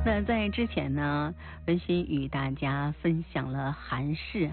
那在之前呢，文心与大家分享了韩氏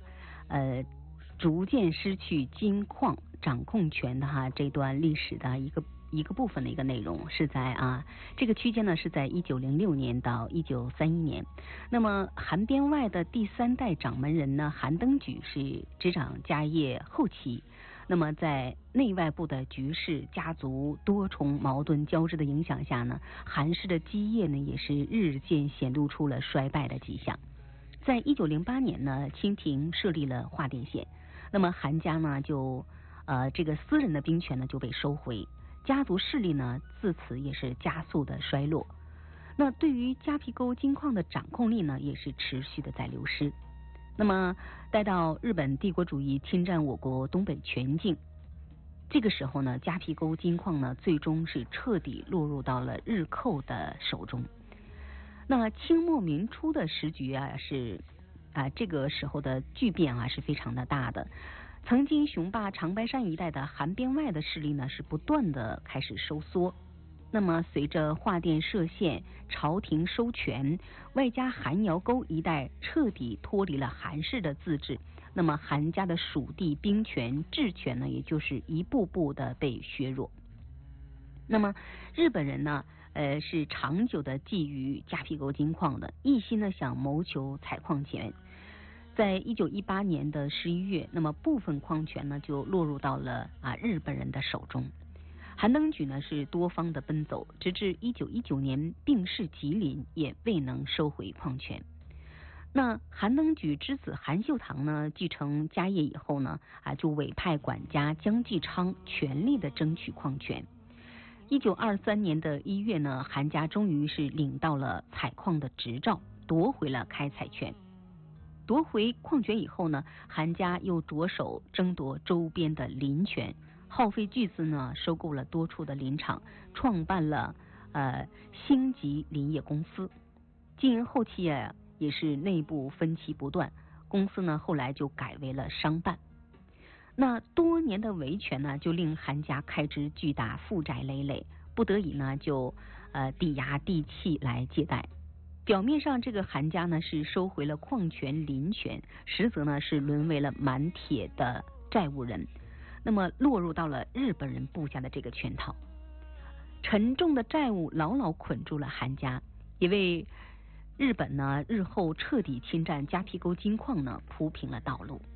逐渐失去金矿掌控权的这段历史的一个部分的一个内容，是在这个区间呢是在1906年到1931年。那么韩编外的第3代掌门人呢，韩登举是执掌家业后期。那么在内外部的局势、家族多重矛盾交织的影响下呢，韩氏的基业呢也是日渐显露出了衰败的迹象。在1908年呢，清廷设立了华甸县，那么韩家呢就这个私人的兵权呢就被收回，家族势力呢自此也是加速的衰落。那对于迦毗沟金矿的掌控力呢，也是持续的在流失。那么待到日本帝国主义侵占我国东北全境，这个时候呢，迦毗沟金矿呢最终是彻底落入到了日寇的手中。那清末民初的时局是这个时候的巨变是非常的大的。曾经雄霸长白山一带的韩编外的势力呢是不断的开始收缩。那么随着华甸设县，朝廷收权，外加韩窑沟一带彻底脱离了韩氏的自治，那么韩家的属地兵权、治权呢，也就是一步步的被削弱。那么日本人呢是长久的觊觎迦毗沟金矿的，一心呢想谋求采矿权。在1918年的11月，那么部分矿权呢就落入到了日本人的手中。韩登举呢是多方的奔走，直至1919年病逝吉林，也未能收回矿权。那韩登举之子韩秀堂呢继承家业以后呢就委派管家姜继昌全力的争取矿权。1923年的1月呢，韩家终于是领到了采矿的执照，夺回了开采权。夺回矿权以后呢，韩家又着手争夺周边的林权，耗费巨资呢收购了多处的林场，创办了星级林业公司。经营后期也是内部分歧不断，公司呢后来就改为了商办。那多年的维权呢，就令韩家开支巨大，负债累累，不得已呢就抵押地契来借贷。表面上这个韩家呢是收回了矿权林权，实则呢是沦为了满铁的债务人，那么落入到了日本人布下的这个圈套。沉重的债务牢牢捆住了韩家，也为日本呢日后彻底侵占迦毗沟金矿呢铺平了道路。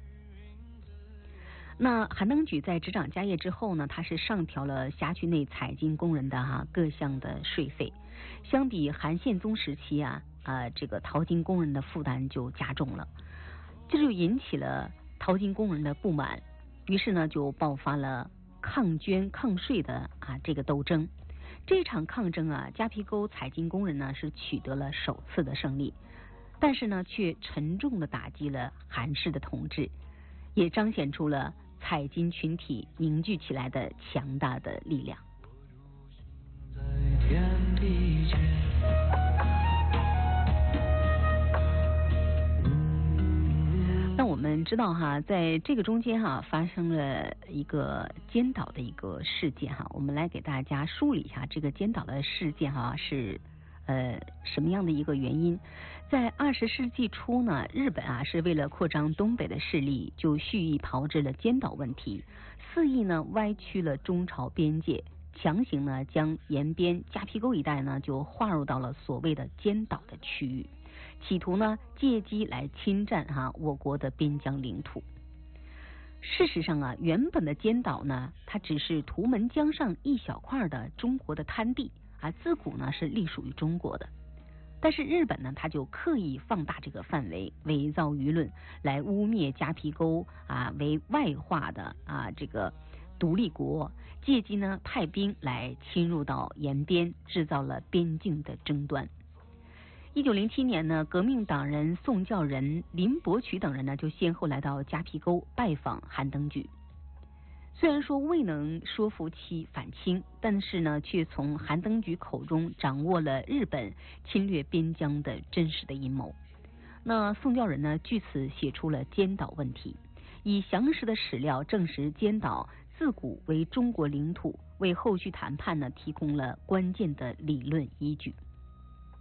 那韩登举在执掌家业之后呢，他是上调了辖区内采金工人的各项的税费。相比韩宪宗时期这个淘金工人的负担就加重了，这就引起了淘金工人的不满，于是呢就爆发了抗捐抗税的这个斗争。这场抗争迦毗沟采金工人呢是取得了首次的胜利，但是呢却沉重的打击了韩氏的统治，也彰显出了采金群体凝聚起来的强大的力量。那我们知道在这个中间发生了一个尖岛的一个事件我们来给大家梳理一下这个尖岛的事件是什么样的一个原因。在20世纪初呢，日本是为了扩张东北的势力，就蓄意炮制了尖岛问题，肆意呢歪曲了中朝边界，强行呢将延边迦毗沟一带呢就划入到了所谓的尖岛的区域，企图呢借机来侵占我国的边疆领土。事实上原本的尖岛呢，它只是图们江上一小块的中国的滩地自古呢是隶属于中国的。但是日本呢，他就刻意放大这个范围，伪造舆论，来污蔑迦毗沟为外化的这个独立国，借机呢派兵来侵入到延边，制造了边境的争端。1907年呢，革命党人宋教仁、林伯渠等人呢就先后来到迦毗沟拜访韩登举。虽然说未能说服其反清，但是呢，却从韩登举口中掌握了日本侵略边疆的真实的阴谋。那宋教仁呢，据此写出了尖岛问题，以详实的史料证实尖岛自古为中国领土，为后续谈判呢提供了关键的理论依据。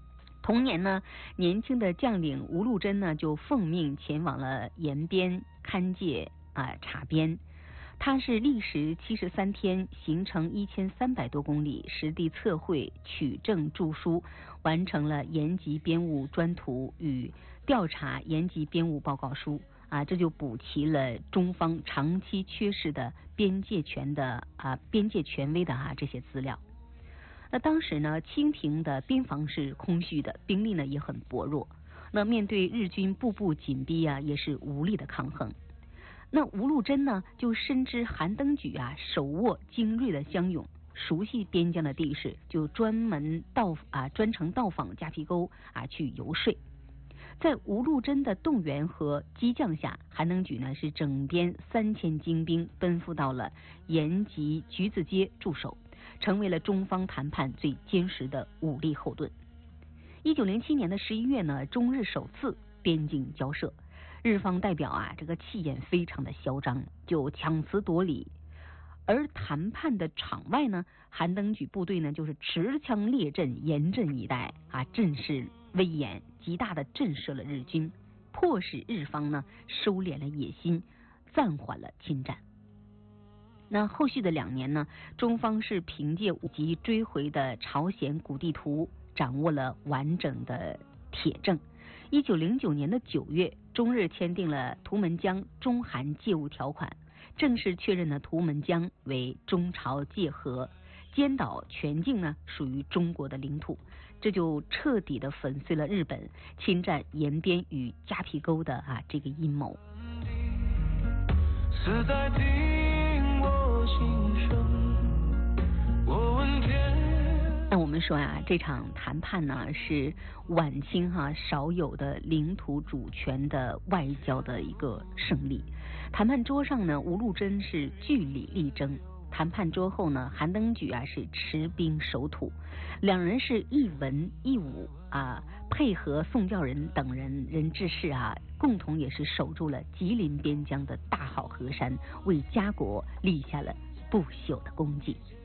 同年呢，年轻的将领吴禄贞呢就奉命前往了延边勘界查边。他是历时73天，行程1300多公里，实地测绘、取证著书，完成了延吉边务专图与调查延吉边务报告书。这就补齐了中方长期缺失的边界权威的这些资料。那当时呢，清廷的边防是空虚的，兵力呢也很薄弱。那面对日军步步紧逼也是无力的抗衡。那吴禄贞呢，就深知韩登举手握精锐的乡勇，熟悉边疆的地势，就专程到访夹皮沟去游说。在吴禄贞的动员和激将下，韩登举呢是整编3000精兵奔赴到了延吉橘子街驻守，成为了中方谈判最坚实的武力后盾。1907年的11月呢，中日首次边境交涉，日方代表这个气焰非常的嚣张，就强词夺理。而谈判的场外呢，韩登举部队呢就是持枪列阵，严阵以待阵势威严，极大的震慑了日军，迫使日方呢收敛了野心，暂缓了侵占。那后续的2年呢，中方是凭借武吉追回的朝鲜古地图，掌握了完整的铁证。1909年的9月，中日签订了图们江中韩界务条款，正式确认了图们江为中朝界河，尖岛全境呢属于中国的领土，这就彻底的粉碎了日本侵占延边与夹皮沟的这个阴谋。是在听我心声，我问天。那我们说这场谈判呢是晚清少有的领土主权的外交的一个胜利。谈判桌上呢，吴禄贞是据理力争。谈判桌后呢，韩登举是持兵守土，两人是一文一武配合宋教仁等人志士共同也是守住了吉林边疆的大好河山，为家国立下了不朽的功绩。